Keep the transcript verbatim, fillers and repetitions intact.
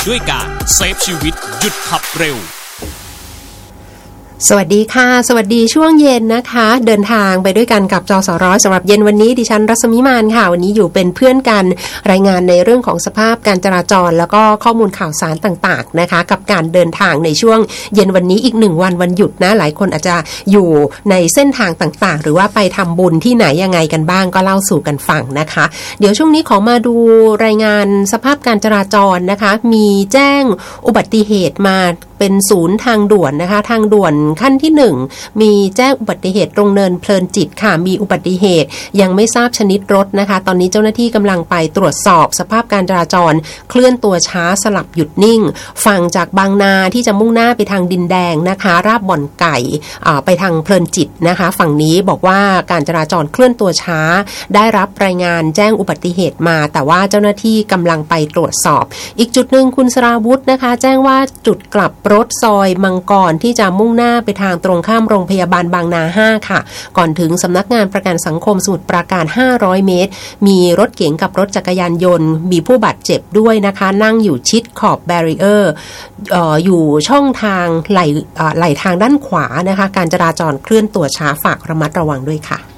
ด้วยการเซฟชีวิตหยุดขับเร็วสวัสดีค่ะสวัสดีช่วงเย็นนะคะเดินทางไปด้วยกันกับจสรสำหรับเย็นวันนี้ดิฉันรัศมีมานค่ะวันนี้อยู่เป็นเพื่อนกันรายงานในเรื่องของสภาพการจราจรแล้วก็ข้อมูลข่าวสารต่างๆนะคะกับการเดินทางในช่วงเย็นวันนี้อีกหนึ่งวันวันหยุดนะหลายคนอาจจะอยู่ในเส้นทางต่างๆหรือว่าไปทำบุญที่ไหนยังไงกันบ้างก็เล่าสู่กันฟังนะคะเดี๋ยวช่วงนี้ขอมาดูรายงานสภาพการจราจรนะคะมีแจ้งอุบัติเหตุมาเป็นศูนย์ทางด่วนนะคะทางด่วนขั้นที่หนึ่งมีแจ้งอุบัติเหตุตรงเนินเพลินจิตค่ะมีอุบัติเหตุยังไม่ทราบชนิดรถนะคะตอนนี้เจ้าหน้าที่กำลังไปตรวจสอบสภาพการจราจรเคลื่อนตัวช้าสลับหยุดนิ่งฝั่งจากบางนาที่จะมุ่งหน้าไปทางดินแดงนะคะราบบ่อนไก่ไปทางเพลินจิตนะคะฝั่งนี้บอกว่าการจราจรเคลื่อนตัวช้าได้รับรายงานแจ้งอุบัติเหตุมาแต่ว่าเจ้าหน้าที่กำลังไปตรวจสอบอีกจุดนึงคุณสราวุธนะคะแจ้งว่าจุดกลับรถซอยมังกรที่จะมุ่งหน้าไปทางตรงข้ามโรงพยาบาลบางนาห้าค่ะก่อนถึงสำนักงานประกันสังคมสมุทรปราการห้าร้อยเมตรมีรถเก๋งกับรถจักรยานยนต์มีผู้บาดเจ็บด้วยนะคะนั่งอยู่ชิดขอบแบรีเออร์ เอ่อ อยู่ช่องทางไหลไหลทางด้านขวานะคะการจราจรเคลื่อนตัวช้าฝากระมัดระวังด้วยค่ะ